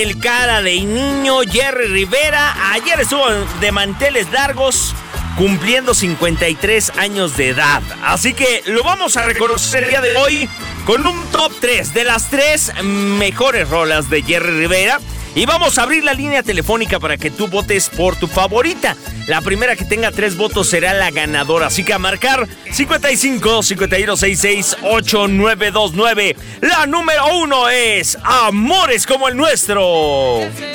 El cara de niño, Jerry Rivera, ayer estuvo de manteles largos, cumpliendo 53 años de edad. Así que lo vamos a reconocer el día de hoy con un top 3 de las 3 mejores rolas de Jerry Rivera. Y vamos a abrir la línea telefónica para que tú votes por tu favorita. La primera que tenga 3 votos será la ganadora. Así que a marcar 55 51 66 8929. La número 1 es Amores como el Nuestro.